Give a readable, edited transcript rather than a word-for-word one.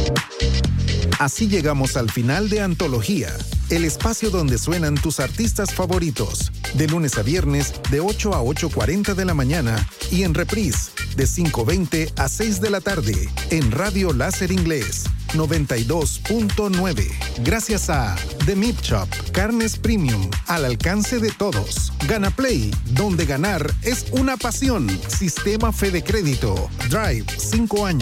Así llegamos al final de Antología, el espacio donde suenan tus artistas favoritos, de lunes a viernes de 8 a 8:40 de la mañana y en reprise de 5:20 a 6 de la tarde en Radio Láser Inglés 92.9. Gracias a The Meat Shop, carnes premium al alcance de todos. Gana Play, donde ganar es una pasión. Sistema Fede Crédito. Drive, 5 años.